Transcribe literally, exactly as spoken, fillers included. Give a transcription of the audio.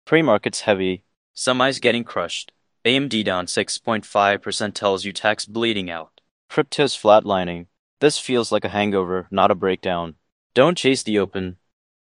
Pre-market's heavy. Semis getting crushed. A M D down six point five percent tells you tech's bleeding out. Crypto's flatlining. This feels like a hangover, not a breakdown. Don't chase the open.